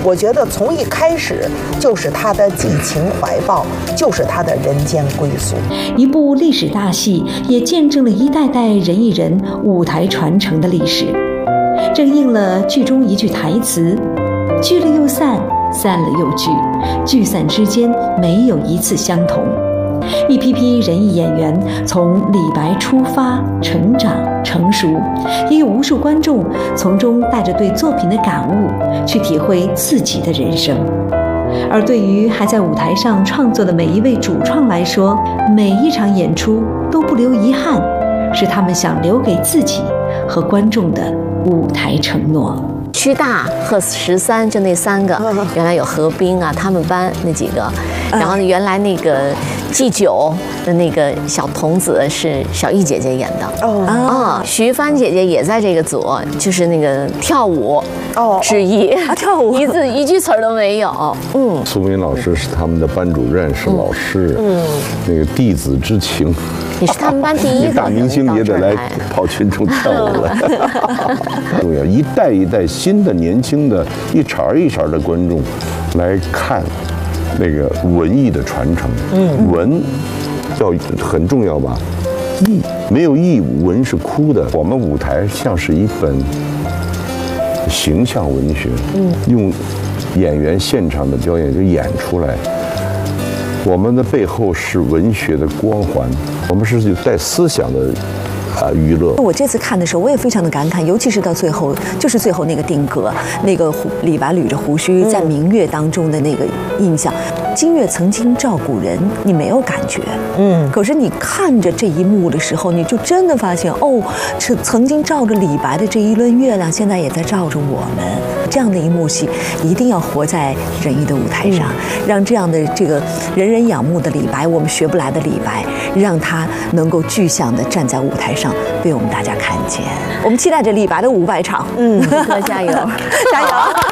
我觉得从一开始就是他的寄情怀抱，就是他的人间归宿。 一部历史大戏，也见证了一代代人艺人舞台传承的历史。正应了剧中一句台词：聚了又散，散了又聚，聚散之间没有一次相同。一批批人艺演员从李白出发、成长、成熟，也有无数观众从中带着对作品的感悟去体会自己的人生。而对于还在舞台上创作的每一位主创来说，每一场演出都不留遗憾，是他们想留给自己和观众的舞台承诺。 屈大和13就那3个，原来有何冰啊，他们班那几个，然后原来那个祭酒的那个小童子是小艺姐姐演的，徐帆姐姐也在这个组，就是那个跳舞之一， 跳舞一句词儿都没有。 苏明老师是他们的班主任，是老师，那个弟子之情。 你是他们班第一个大明星也得来跑群众跳舞了。重要，一代一代新的年轻的一茬一茬的观众来看那个文艺的传承。文要很重要吧？艺没有艺，文是枯的。我们舞台像是一本形象文学，用演员现场的表演就演出来。我们的背后是文学的光环，我们是带思想的娱乐。 我这次看的时候，我也非常的感慨，尤其是到最后，就是最后那个定格，那个李白捋着胡须在明月当中的那个印象。金月曾经照古人，你没有感觉，可是你看着这一幕的时候，你就真的发现，这曾经照着李白的这一轮月亮，现在也在照着我们。这样的一幕戏，一定要活在人艺的舞台上，让这样的这个人人仰慕的李白，我们学不来的李白，让他能够具象的站在舞台上，被我们大家看见。我们期待着李白的500场。 哥加油， 加油！